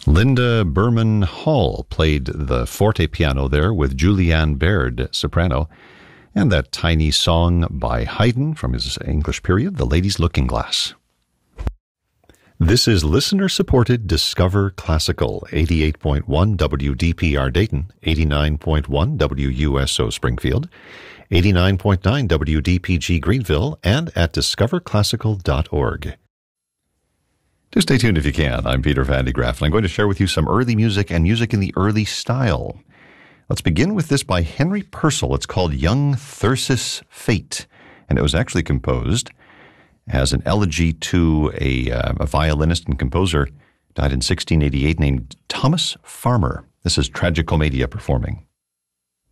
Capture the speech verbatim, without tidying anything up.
Linda Berman Hall played the forte piano there with Julianne Baird, soprano, and that tiny song by Haydn from his English period, The Lady's Looking Glass. This is listener-supported Discover Classical, eighty-eight point one W D P R Dayton, eighty-nine point one W U S O Springfield, eighty-nine point nine W D P G Greenville, and at discover classical dot org. Do stay tuned if you can. I'm Peter Van de Graaff, and I'm going to share with you some early music and music in the early style. Let's begin with this by Henry Purcell. It's called Young Thyrsis Fate, and it was actually composed as an elegy to a, uh, a violinist and composer, died in sixteen eighty-eight, named Thomas Farmer. This is Tragicomedia performing.